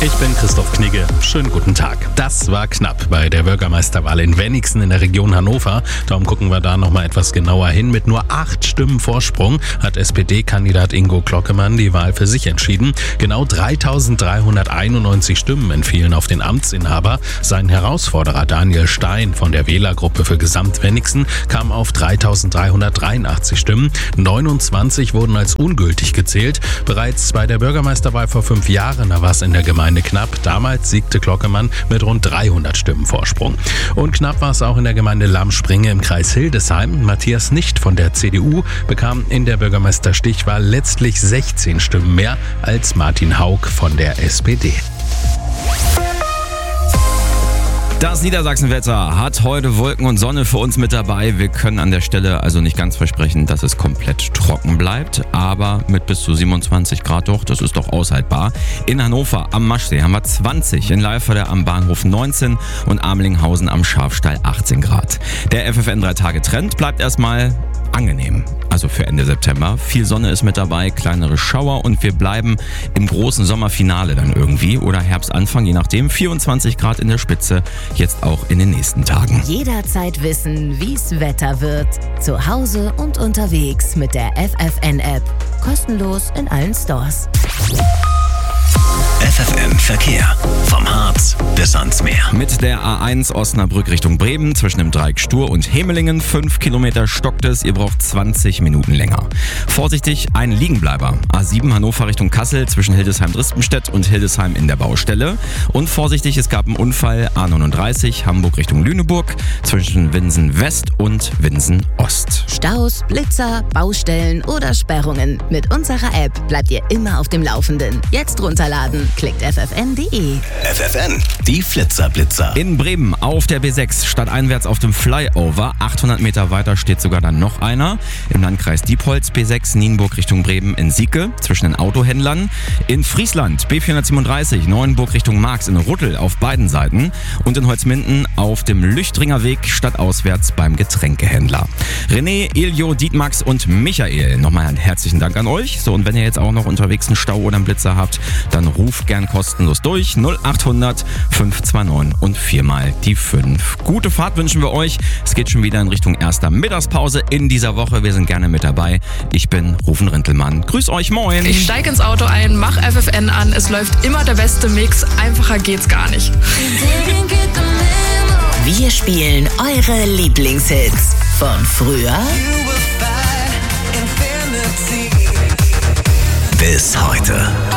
Ich bin Christoph Knigge. Schönen guten Tag. Das war knapp bei der Bürgermeisterwahl in Wenigsen in der Region Hannover. Darum gucken wir da nochmal etwas genauer hin. Mit nur 8 Stimmen Vorsprung hat SPD-Kandidat Ingo Klockemann die Wahl für sich entschieden. Genau 3.391 Stimmen entfielen auf den Amtsinhaber. Sein Herausforderer Daniel Stein von der Wählergruppe für Gesamt-Wenigsen kam auf 3.383 Stimmen. 29 wurden als ungültig gezählt. Bereits bei der Bürgermeisterwahl vor 5 Jahren, da war es in der Gemeinde knapp. Damals siegte Klockemann mit rund 300 Stimmen Vorsprung. Und knapp war es auch in der Gemeinde Lammspringe im Kreis Hildesheim. Matthias Nicht von der CDU bekam in der Bürgermeisterstichwahl letztlich 16 Stimmen mehr als Martin Haug von der SPD. Das Niedersachsenwetter hat heute Wolken und Sonne für uns mit dabei. Wir können an der Stelle also nicht ganz versprechen, dass es komplett trocken bleibt, aber mit bis zu 27 Grad doch, das ist doch aushaltbar. In Hannover am Maschsee haben wir 20, in Leiferde am Bahnhof 19 und Amelinghausen am Schafstall 18 Grad. Der FFN 3-Tage-Trend bleibt erstmal angenehm, also für Ende September. Viel Sonne ist mit dabei, kleinere Schauer und wir bleiben im großen Sommerfinale dann irgendwie oder Herbstanfang, je nachdem. 24 Grad in der Spitze, jetzt auch in den nächsten Tagen. Jederzeit wissen, wie's Wetter wird. Zu Hause und unterwegs mit der FFN-App. Kostenlos in allen Stores. FFN Verkehr. Vom Harz bis ans Meer. Mit der A1 Osnabrück Richtung Bremen zwischen dem Dreieck Stur und Hemelingen 5 Kilometer stockt es. Ihr braucht 20 Minuten länger. Vorsichtig, ein Liegenbleiber. A7 Hannover Richtung Kassel zwischen Hildesheim-Dristenstedt und Hildesheim in der Baustelle. Und vorsichtig, es gab einen Unfall. A39 Hamburg Richtung Lüneburg zwischen Winsen West und Winsen Ost. Staus, Blitzer, Baustellen oder Sperrungen. Mit unserer App bleibt ihr immer auf dem Laufenden. Jetzt runterladen. Klickt ffn.de. FFN, die Flitzer-Blitzer. In Bremen auf der B6 stadteinwärts auf dem Flyover. 800 Meter weiter steht sogar dann noch einer. Im Landkreis Diepholz B6 Nienburg Richtung Bremen in Sieke zwischen den Autohändlern. In Friesland B437 Neuenburg Richtung Marx in Ruttel auf beiden Seiten. Und in Holzminden auf dem Lüchtringer Weg stadtauswärts beim Getränkehändler. René, Iljo, Dietmax und Michael, nochmal einen herzlichen Dank an euch. So, und wenn ihr jetzt auch noch unterwegs einen Stau oder einen Blitzer habt, dann ruft gern kostenlos durch 0800 529 und 4 mal die 5. Gute Fahrt wünschen wir euch. Es geht schon wieder in Richtung erster Mittagspause in dieser Woche. Wir sind gerne mit dabei. Ich bin Rufen Rintelmann. Grüß euch, moin. Ich steig ins Auto ein, mach FFN an. Es läuft immer der beste Mix. Einfacher geht's gar nicht. Wir spielen eure Lieblingshits von früher Bis heute.